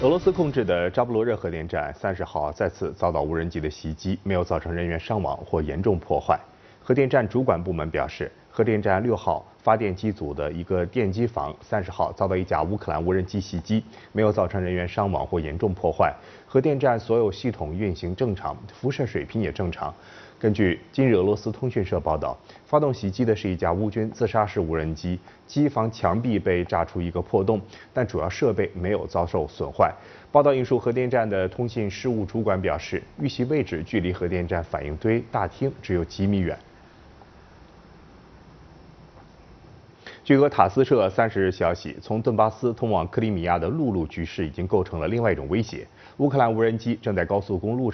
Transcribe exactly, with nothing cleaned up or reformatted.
俄罗斯控制的扎波罗热核电站三十号再次遭到无人机的袭击，没有造成人员伤亡或严重破坏。核电站主管部门表示，核电站六号发电机组的一个电机房三十号遭到一架乌克兰无人机袭击，没有造成人员伤亡或严重破坏。核电站所有系统运行正常，辐射水平也正常。根据今日俄罗斯通讯社报道，发动袭击的是一架乌军自杀式无人机，机房墙壁被炸出一个破洞，但主要设备没有遭受损坏。报道引述核电站的通信事务主管表示，遇袭位置距离核电站反应堆大厅只有几米远。据俄塔斯社三十日消息，从顿巴斯通往克里米亚的陆路局势已经构成了另外一种威胁。乌克兰无人机正在高速公路